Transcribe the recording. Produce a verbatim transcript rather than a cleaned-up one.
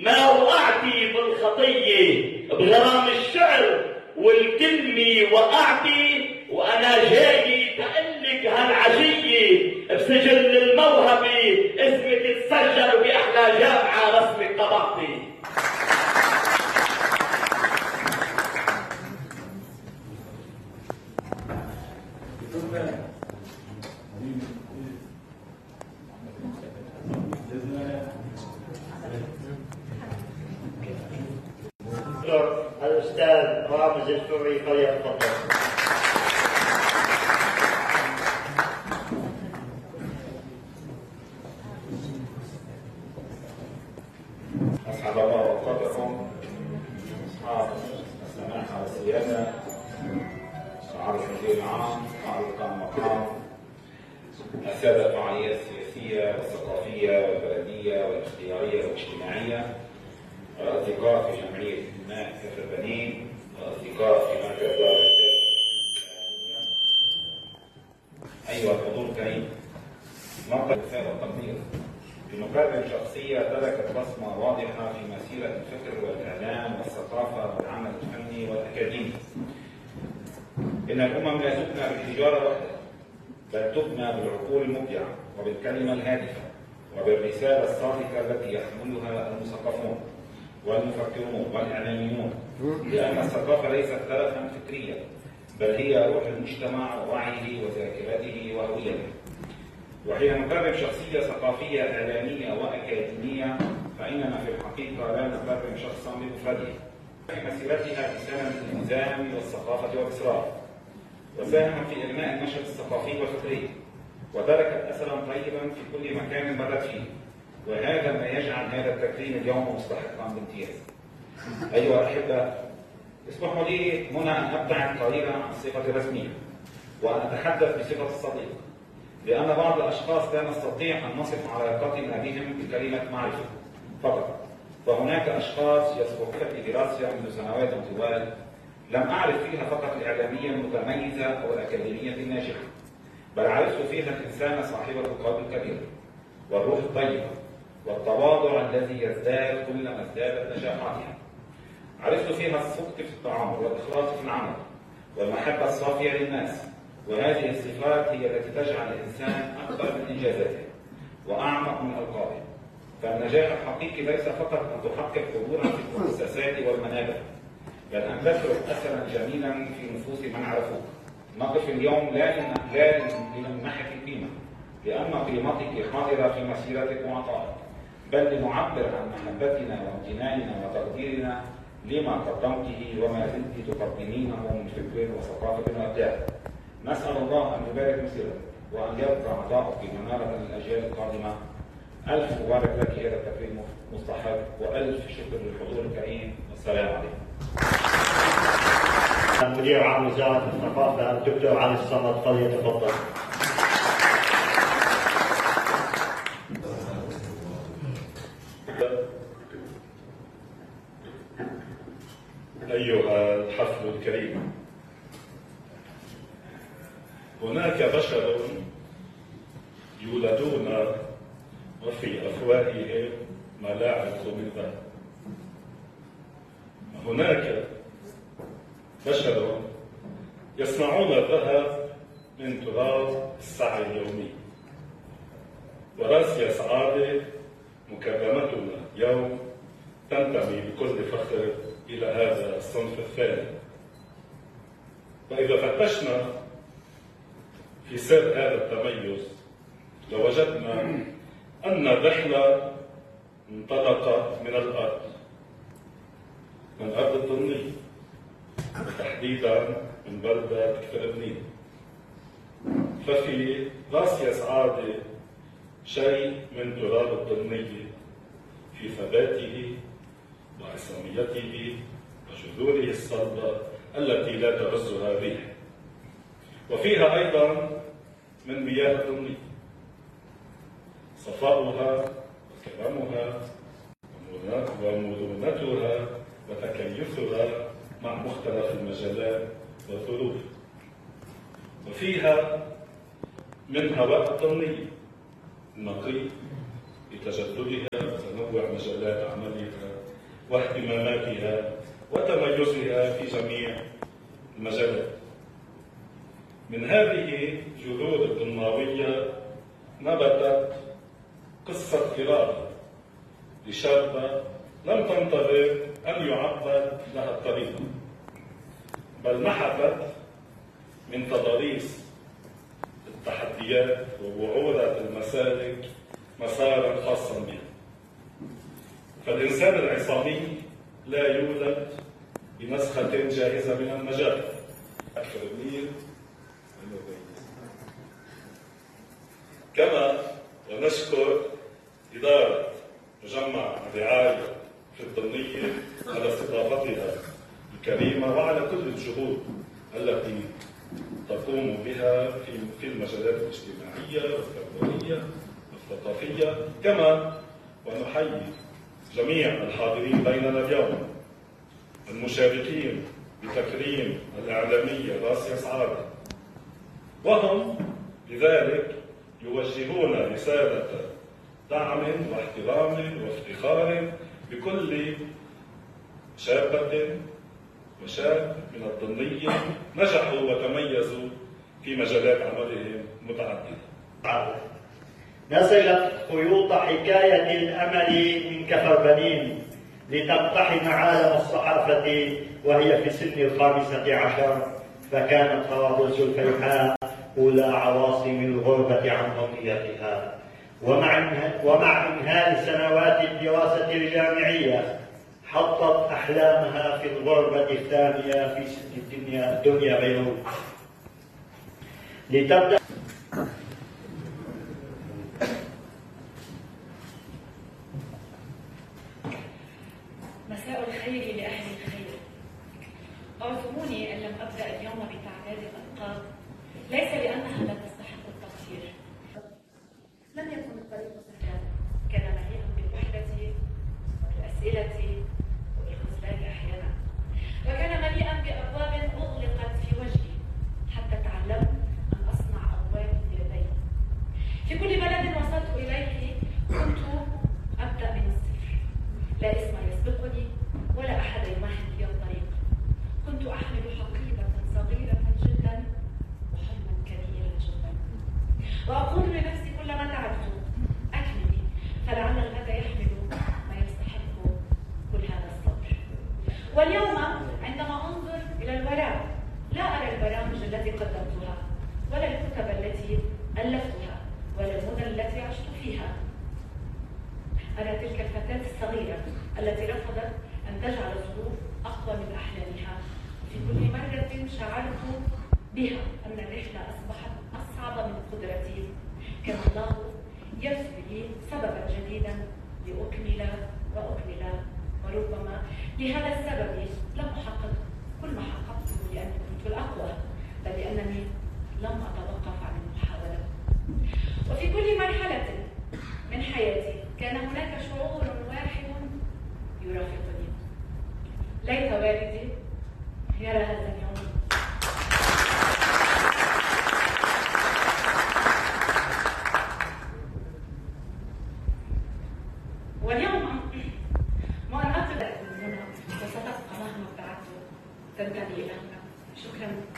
ما وقعتي بالخطية بغرام الشعر والكلمة وقعتي، وأنا جاي بقلك هالعشية بسجل الموهبة اسمك تسجل بأحلى جامعة رسمك طبقتي. الأستاذ رامز الفري فليتفضل. أسعد الله أوقاتكم أصحاب السماحة والسيادة، معالي المدير العام، معالي القائم المقام، السادة الفعاليات السياسية والثقافية والبلدية والاختيارية والاجتماعية، الأصدقاء في جمعية الماء كفر بنين، الأصدقاء في مركز دار الإفتاء. أيها الحضور الكريم، نقل رسالة التقدير بمكرم شخصية تركت بصمة واضحة في مسيرة الفكر والإعلام والثقافة والعمل الفني والأكاديمي. إن الأمم لا تبنى بالحجارة وحدها، بل تبنى بالعقول المبدعة وبالكلمة الهادفة وبالرسالة الصادقة التي يحملها المثقفون والمفكرون والإعلاميون، لأن الثقافة ليست تلفا فكريا، بل هي روح المجتمع ووعيه وذاكرته وهويته. وحين نكرم شخصية ثقافية إعلامية وأكاديمية، فإننا في الحقيقة لا نكرم شخصا بمفرده. في مسيرتها بسنن الإلزام والثقافة والإصرار، وساهم في إبناء النشاط الثقافي والفكري، وتركت أثرا طيبا في كل مكان مرت فيه، وهذا ما يجعل هذا التكريم اليوم مستحقا بامتياز. أيها الأحبة، اسمحوا لي هنا أن أبتعد قليلا عن الصفة الرسمية وأن أتحدث بصفة الصديق، لأن بعض الأشخاص لا نستطيع أن نصف علاقتنا بهم بكلمة معرفة فقط، فهناك أشخاص يسبقون في دراستي منذ سنوات طوال لم أعرف فيها فقط الإعلامية المتميزة أو الأكاديمية الناجحة، بل عرفت فيها الإنسان صاحب القلب الكبير والروح الطيبة والتواضع الذي يزداد كلما ازدادت نجاحاتها. عرفت فيها الصدق في التعامل والإخلاص في العمل والمحبة الصافية للناس، وهذه الصفات هي التي تجعل الإنسان أكبر من إنجازاته وأعمق من ألقابه. فالنجاح الحقيقي ليس فقط أن تحقق حضورا في المؤسسات والمنابر، بل أن تترك أثرا جميلا في نفوس من عرفوك. نقف اليوم لا لنمنحك القيمة لأن قيمتك حاضرة في مسيرتك وعطائك، بل لنعبر عن محبتنا وامتناننا وتقديرنا لما قدمته وما زلت تقدمينه من فكر وثقافة وإبداع. نسأل الله أن يبارك مسيرتك وأن يبقى عطاؤك منارة للأجيال القادمة. ألف مبارك لك، هذا التكريم مستحق، وألف شكر للحضور الكريم، والسلام عليكم. مدير عام وزارة الثقافة الدكتور علي الصمد فليتفضل. أيها الحفل الكريم، هناك بشر يولدون وفي أفواههم ملاعق من ذهب، هناك بشر يصنعون الذهب من تراب السعي اليومي. وراسي سعادة مكرمتنا اليوم تنتمي بكل فخر إلى هذا الصنف الثاني. وإذا فتشنا في سر هذا التميز لوجدنا أن الرحلة انطلقت من الأرض، من أرض الطنية، وتحديدا من بلدة كفر بنين. ففي راس سعادة شيء من تراب الطنية في ثباته وعصاميته وجذوره الصلبة التي لا تهزها الريح، وفيها أيضا من مياه الطنية صفاؤها وكرمها ومرونتها وتكيفها مع مختلف المجالات والظروف، وفيها من هواء الطنية النقي بتجددها وتنوع تنوع مجالات عملها واهتماماتها وتميزها في جميع المجالات. من هذه جهود الطناوية نبتت قصة إرادة لشابة لم تنتظر أن يعبد لها الطريق، بل نحتت من تضاريس التحديات ووعورة المسالك مسارا خاصا بها. فالإنسان العصامي لا يولد بنسخة جاهزة من المجال. أكثر منير كما ونشكر إدارة مجمع الرعاية في الطنية على استضافتها الكريمة وعلى كل الجهود التي تقوم بها في في المجالات الاجتماعية والتربوية والثقافية، كما ونحيي جميع الحاضرين بيننا اليوم المشاركين بتكريم الإعلامية راسيا سعادة، وهم لذلك يوجهون رسالة دعم واحترام وافتخار بكل شابة وشاب من الطنية نجحوا وتميزوا في مجالات عملهم متعددة. نزلت خيوط حكاية الأمل من كفر بنين لتقتحم عالم الصحافة وهي في سن الخامسة عشر، فكانت طرابلس الفيحاء أولى عواصم الغربة عن أمنيتها. ومع إنهاء سنوات الدراسة الجامعية حطت أحلامها في الغربة الثانية في سن الدنيا دنيا بيروت لتبدأ مساء الخير لأهل الخير. اعذروني إن لم أبدأ اليوم بتعداد الألقاب، ليس لأنها لا تستحق التقدير. لم يكن الطريق سهلا، كان مليئا بالوحدة والأسئلة والخذلان أحيانا، وكان مليئا بأبواب أغلقت في وجهي حتى تعلمت أن أصنع أبواب بيدي. في كل بلد وصلت إليه كنت أبدأ من الصفر، لا اسم يسبقني ولا أحد يمهد لي الطريق. كنت أحمل حقيبة صغيرة جدا وحلما كبيرا جدا، وأقول لنفسي كلما تعبت أكملي، فلعل الغد يحمل ما يستحق كل هذا الصبر. واليوم عندما أنظر إلى الوراء لا أرى البرامج التي قدمتها ولا الكتب التي ألفتها ولا المدن التي عشت فيها. أرى تلك الفتاة الصغيرة التي رفضت أن تجعل الظروف أقوى من أحلامها. في كل مرة شعرت بها أن الرحلة أصبحت أصعب من قدرتي، كان الله يرسل لي سببا جديدا لأكمل وأكمل، وربما لهذا السبب لم أحقق كل ما حققته لأني كنت الأقوى، بل لأنني لم أتوقف عن المحاولة. وفي كل مرحلة من حياتي كان هناك شعور واحد يرافقني. ليت والدي يرى هذا اليوم. واليوم ما أن أطلع من هنا وستبقى مهما ابتعدت تنتمي إلى هنا. شكرا.